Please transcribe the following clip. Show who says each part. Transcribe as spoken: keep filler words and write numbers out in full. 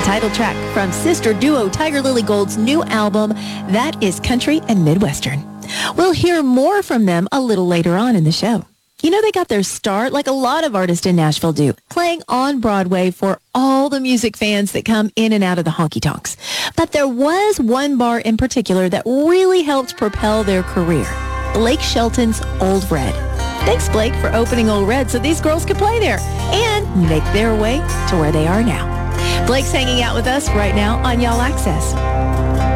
Speaker 1: title track from sister duo Tiger Lily Gold's new album, that is Country and Midwestern. We'll hear more from them a little later on in the show. You know, they got their start, like a lot of artists in Nashville do, playing on Broadway for all the music fans that come in and out of the honky-tonks. But there was one bar in particular that really helped propel their career, Blake Shelton's Old Red. Thanks, Blake, for opening Old Red so these girls could play there and make their way to where they are now. Blake's hanging out with us right now on Y'all Access.